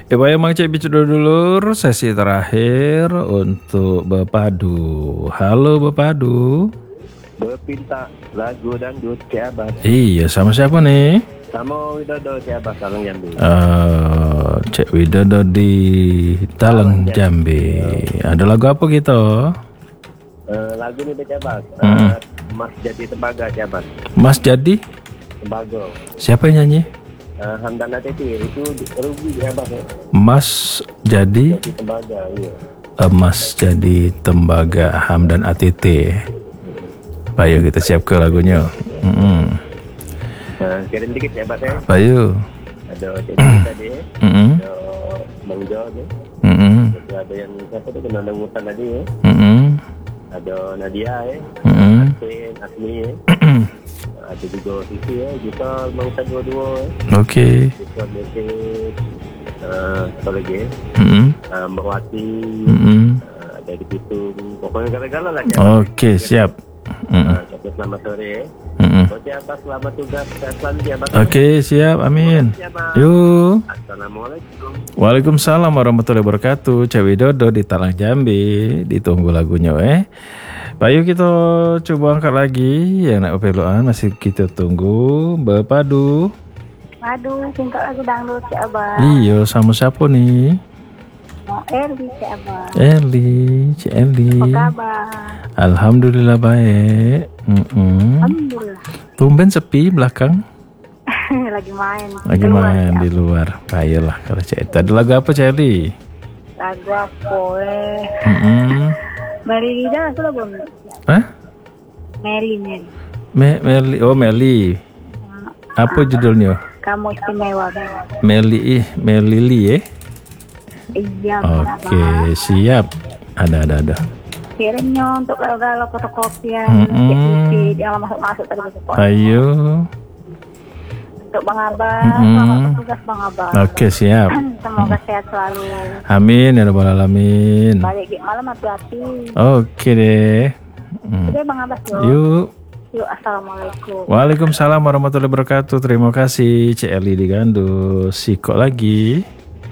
Coba emang cek bicara dulur sesi terakhir untuk Bepadu. Halo Bepadu. Berpinta lagu dangdut Cik Abbas. Iya, sama siapa nih? Sama Widodo Cik Abbas Talang Jambi. Cek Widodo di Talang Jambi. Ada lagu apa gitu? Lagu ini Cik Abbas. Mas Jadi Tembaga Cik Abbas. Mas Jadi? Tembaga. Siapa yang nyanyi? Hamdan Atiti itu rugi Cik Abbas ya. Mas Jadi Tembaga, iya. Mas Jadi Tembaga Hamdan ATT. Ayo kita siap ke lagunya. Kirim dikit Cik Abbas ya. Ayo. Ada Cik tadi. Ada Bang Jo ni. Ada yang siapa tu kena dengutan tadi ya. Ada Nadia ya. Asmi ya. Ada juga Sisi ya. Kita mangsa dua-dua ya. Okey. Kita mesej apa lagi ya. Mbak Wati. Ada di Pitung. Pokoknya gala-gala lah. Okey, siap. Selamat sore. Okey, Abbas selamat tugas. Selamat siap. Okey, siap. Amin. Yuk. Assalamualaikum. Waalaikumsalam warahmatullahi wabarakatuh. Cik Widodo di Talang Jambi. Ditunggu lagunya Bayu kita coba angkat lagi yang nak peluan masih kita tunggu. Bepadu. Aduh, singkat lagu dangdut Cik Abbas. Iya, sama siapa nih? Eli Cik Abbas. Cik Eli. Apa kabar? Alhamdulillah baik. Alhamdulillah. Tumben sepi belakang. Lagi main. Lagi main di luar. Baiklah kalau Cik Eli. Ada lagu apa Cik Eli? Lagu apa? Meli Lida sudah belum? Hah? Meli. Meli. Apa judulnya? Kamu istimewa. Meli Lee Iya. Oke, siap. Ada. Kirimnya untuk galau-galau fotokopian. Jangan masuk tadi. Ayo. Untuk Bang Abbas, selamat bertugas Bang Abbas. Oke, siap. Semoga sehat selalu. Amin ya rabbal alamin. Balik malam hati-hati. Oke deh. Oke Bang Abbas Yuk. Assalamualaikum. Waalaikumsalam warahmatullahi wabarakatuh. Terima kasih Cik Eli di Gandus. Sikok lagi.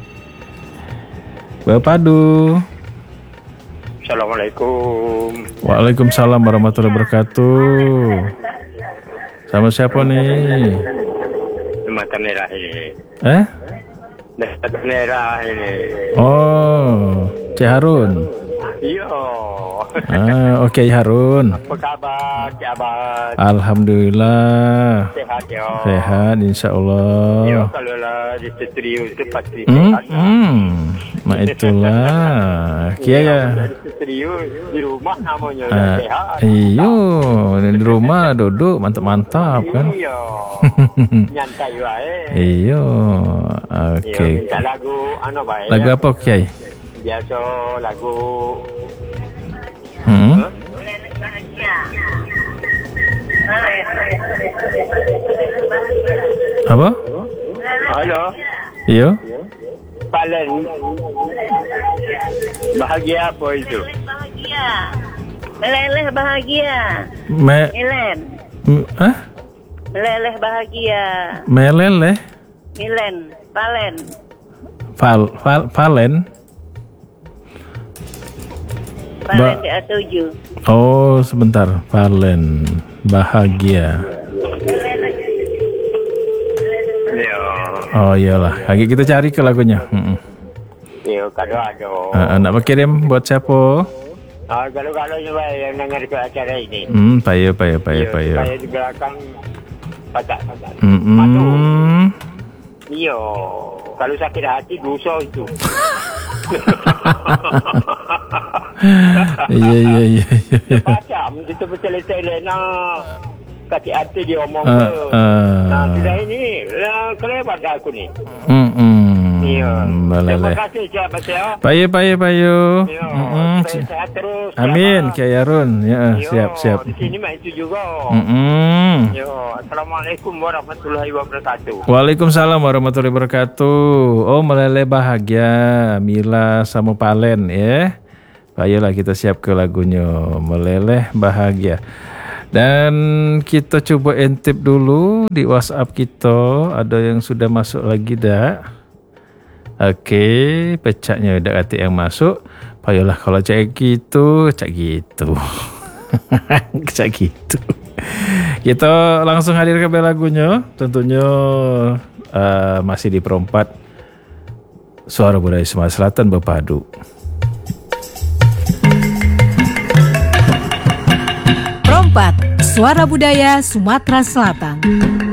Bepadu. Assalamualaikum. Waalaikumsalam warahmatullahi wabarakatuh. Sama siapa nih? Mata merah ini. Mata merah ini. Oh, Cik Harun. Iya. Oke Harun. Apa kabar Cik Abbas? Alhamdulillah. Sehat ya. Sehat insyaAllah. Ya kalau lah di studio itu pasti sehat. Mak itulah. Kia ya. Di studio di rumah namanya sehat. Iyo, di rumah duduk mantap-mantap kan. Iya. Nyantai wae. Iyo. Oke. Minta lagu baik. Lagu apa Kiai? Biasa lagu Apa? Halo. Iyo. Palen. Bahagia apa itu? Bahagia. Meleleh bahagia. Milen. Meleleh bahagia. Meleleh. Milen. Palen. Valen. Palen di A7. Oh sebentar. Valen. Bahagia. Oh iyalah. Lagi kita cari ke lagunya. Iya, ada. Nak kirim buat siapa? Kalau yang dengar ke acara ini. Payo. Saya di belakang patak. Iya. Kalau sakit hati dosa itu. Iya. Macam kita bercerai-cerai kaki hati dia omong sudah ini kelewat aku ni. Iya. Terima kasih siapa saya. Payo. Sehat terus. Amin Kiai Harun. Ya, siap. Di sini mah itu juga. Assalamualaikum warahmatullahi wabarakatuh. Waalaikumsalam warahmatullahi wabarakatuh. Oh, meleleh bahagia Mila sama Palen ya. Ayolah kita siap ke lagunya Meleleh Bahagia. Dan kita coba intip dulu di WhatsApp kita. Ada yang sudah masuk lagi dah? Oke, pecahnya udah kata yang masuk. Payolah kalau cak gitu. Cak gitu. Kita langsung hadir ke lagunya. Tentunya masih di perempat Suara Budaya Sumatera Selatan berpadu. Perempat Suara Budaya Sumatera Selatan.